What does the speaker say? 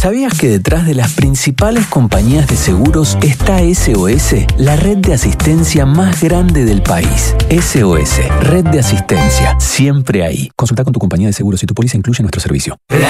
¿Sabías que detrás de las principales compañías de seguros está SOS, la red de asistencia más grande del país? SOS, red de asistencia, siempre ahí. Consulta con tu compañía de seguros si tu póliza incluye nuestro servicio. La